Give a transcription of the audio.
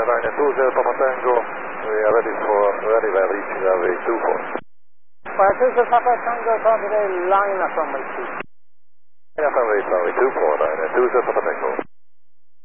Ryanair 20 Papa Tango, we are ready for reach runway 24. 20 Papa Tango, Papa line up runway 24. Runway 24, Ryanair 20 Papa Tango.